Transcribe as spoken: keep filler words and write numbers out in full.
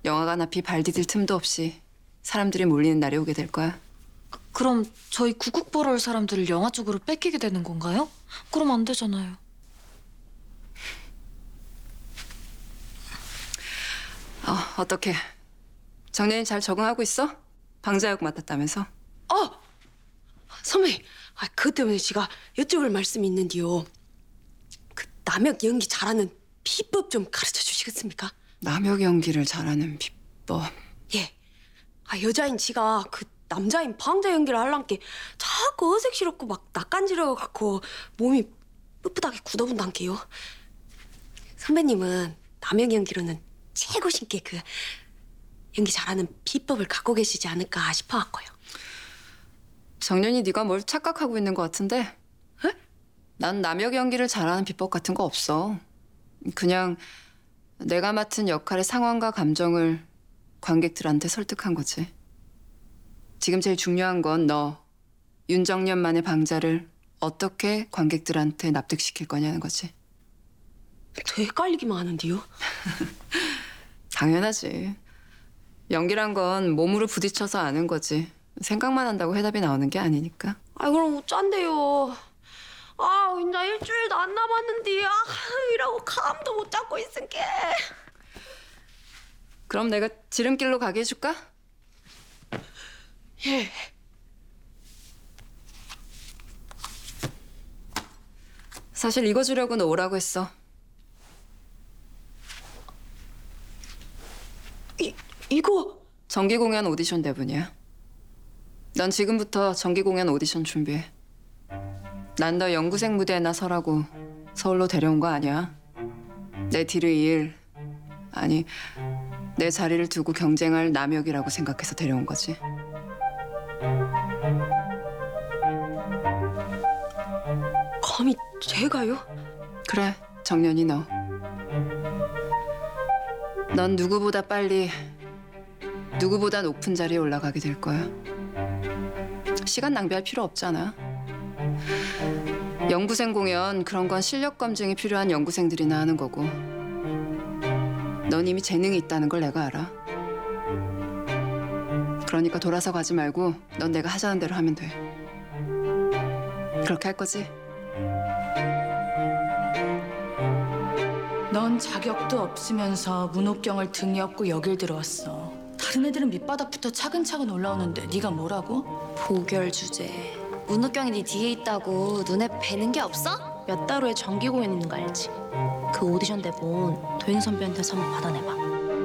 영화관 앞이 발 디딜 틈도 없이 사람들이 몰리는 날이 오게 될 거야. 그럼 저희 구국 보러 올 사람들을 영화 쪽으로 뺏기게 되는 건가요? 그럼 안 되잖아요. 어, 어떻게? 정년이 잘 적응하고 있어? 방자역 맡았다면서? 어! 선배, 아, 그것 때문에 제가 여쭤볼 말씀이 있는데요. 그 남혁 연기 잘하는 비법 좀 가르쳐 주시겠습니까? 남혁 연기를 잘하는 비법. 예. 아, 여자인 지가 그 남자인 방자 연기를 하려니까 자꾸 어색스럽고 막 낯간지러워 갖고 몸이 뿌뿌하게 굳어본단 게요. 선배님은 남혁 연기로는 최고신께 그 연기 잘하는 비법을 갖고 계시지 않을까 싶어 갖고요. 정년이 네가 뭘 착각하고 있는 것 같은데? 에? 난 남혁 연기를 잘하는 비법 같은 거 없어. 그냥 내가 맡은 역할의 상황과 감정을 관객들한테 설득한 거지. 지금 제일 중요한 건 너, 윤정년만의 방자를 어떻게 관객들한테 납득시킬 거냐는 거지. 더 헷갈리기만 하는데요. 당연하지. 연기란 건 몸으로 부딪혀서 아는 거지. 생각만 한다고 해답이 나오는 게 아니니까. 아, 그럼 어쩐데요. 아, 이제 일주일도 안 남았는데 아, 이라고 감도 못 잡고 있은게. 그럼 내가 지름길로 가게 해줄까? 예. 사실 이거 주려고 너 오라고 했어. 이, 이거 정기 공연 오디션 대본이야. 넌 지금부터 정기 공연 오디션 준비해. 난 너 연구생 무대에나 서라고 서울로 데려온 거 아니야. 내 뒤를 이을, 아니 내 자리를 두고 경쟁할 남혁이라고 생각해서 데려온 거지. 감히 제가요? 그래, 정년이 너. 넌 누구보다 빨리, 누구보다 높은 자리에 올라가게 될 거야. 시간 낭비할 필요 없잖아. 연구생 공연, 그런 건 실력 검증이 필요한 연구생들이나 하는 거고. 넌 이미 재능이 있다는 걸 내가 알아. 그러니까 돌아서 가지 말고 넌 내가 하자는 대로 하면 돼. 그렇게 할 거지? 넌 자격도 없으면서 문옥경을 등에 업고 여길 들어왔어. 다른 애들은 밑바닥부터 차근차근 올라오는데 네가 뭐라고? 보결 주제. 문옥경이 네 뒤에 있다고 눈에 뵈는 게 없어? 몇 달 후에 정기 공연 있는 거 알지? 그 오디션 대본 도현 선배한테서 한번 받아내봐.